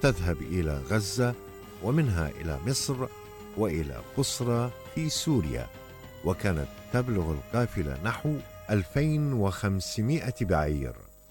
تذهب إلى غزة، ومنها إلى مصر وإلى بصرى في سوريا، وكانت تبلغ القافلة نحو 2500 بعير.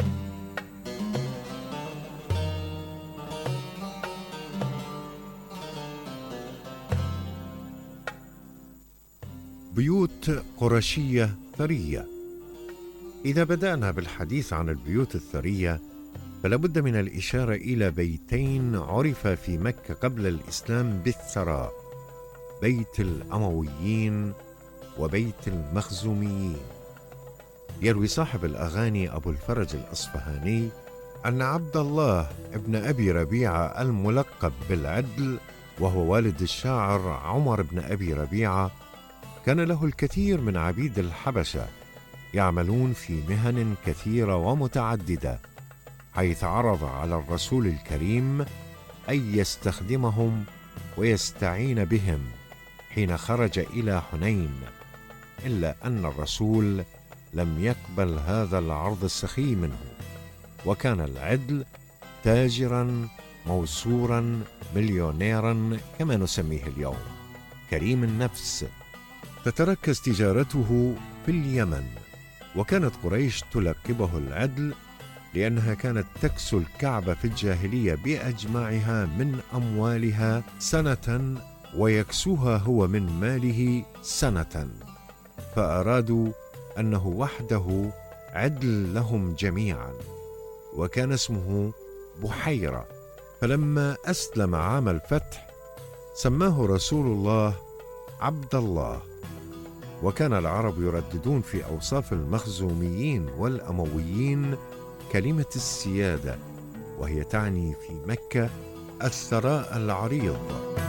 بيوت قرشية ثرية. إذا بدأنا بالحديث عن البيوت الثرية فلا بد من الإشارة إلى بيتين عرف في مكة قبل الإسلام بالثراء: بيت الأمويين وبيت المخزوميين. يروي صاحب الأغاني أبو الفرج الأصفهاني أن عبد الله ابن أبي ربيعة الملقب بالعدل، وهو والد الشاعر عمر بن أبي ربيعة، كان له الكثير من عبيد الحبشة يعملون في مهن كثيرة ومتعددة، حيث عرض على الرسول الكريم أن يستخدمهم ويستعين بهم حين خرج إلى حنين، إلا أن الرسول لم يقبل هذا العرض السخي منه، وكان العدل تاجرا موسورا مليونيرا كما نسميه اليوم، كريم النفس، تتركز تجارته في اليمن. وكانت قريش تلقبه العدل لأنها كانت تكسو الكعبة في الجاهلية بأجمعها من أموالها سنة، ويكسوها هو من ماله سنة، فأرادوا أنه وحده عدل لهم جميعا. وكان اسمه بحيرة، فلما أسلم عام الفتح سماه رسول الله عبد الله. وكان العرب يرددون في أوصاف المخزوميين والأمويين كلمة السيادة، وهي تعني في مكة الثراء العريض.